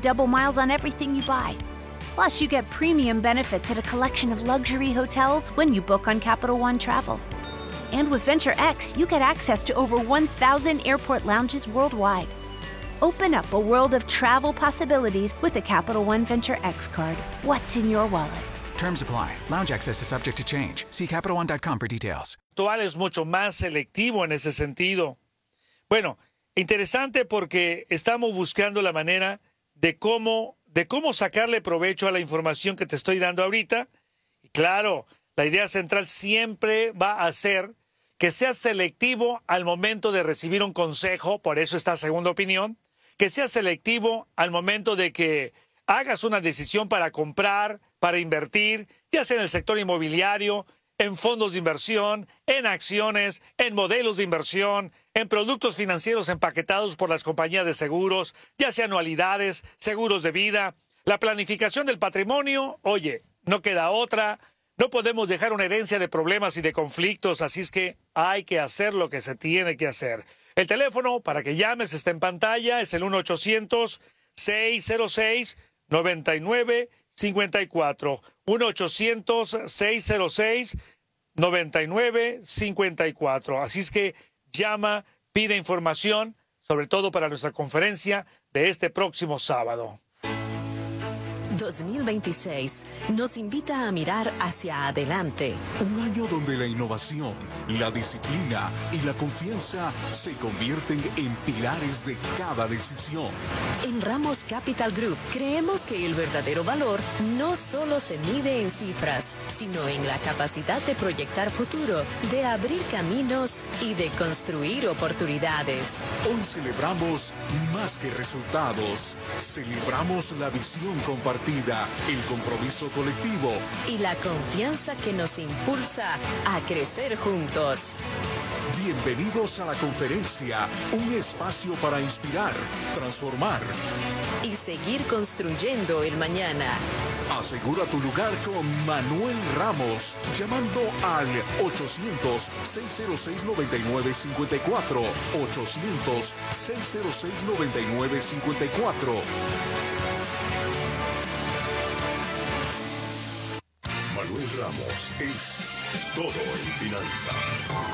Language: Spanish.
double miles on everything you buy. Plus, you get premium benefits at a collection of luxury hotels when you book on Capital One Travel. And with Venture X, you get access to over 1,000 airport lounges worldwide. Open up a world of travel possibilities with the Capital One Venture X card. What's in your wallet? Terms apply. Lounge access is subject to change. See CapitalOne.com for details. Actual es mucho más selectivo en ese sentido. Bueno, interesante porque estamos buscando la manera de cómo sacarle provecho a la información que te estoy dando ahorita. Y claro, la idea central siempre va a ser que seas selectivo al momento de recibir un consejo, por eso esta segunda opinión, que seas selectivo al momento de que hagas una decisión para comprar, para invertir, ya sea en el sector inmobiliario, en fondos de inversión, en acciones, en modelos de inversión, en productos financieros empaquetados por las compañías de seguros, ya sea anualidades, seguros de vida, la planificación del patrimonio. Oye, no queda otra, no podemos dejar una herencia de problemas y de conflictos, así es que hay que hacer lo que se tiene que hacer. El teléfono para que llames está en pantalla, es el 1-800-606-9954. 1-800-606-9954. Así es que llama, pide información, sobre todo para nuestra conferencia de este próximo sábado. 2026 nos invita a mirar hacia adelante. Un año donde la innovación, la disciplina y la confianza se convierten en pilares de cada decisión. En Ramos Capital Group creemos que el verdadero valor no solo se mide en cifras, sino en la capacidad de proyectar futuro, de abrir caminos y de construir oportunidades. Hoy celebramos más que resultados. Celebramos la visión compartida, el compromiso colectivo y la confianza que nos impulsa a crecer juntos. Bienvenidos a la conferencia, un espacio para inspirar, transformar y seguir construyendo el mañana. Asegura tu lugar con Manuel Ramos, llamando al 800-606-9954, 800-606-9954. Manuel Ramos es todo en finanzas.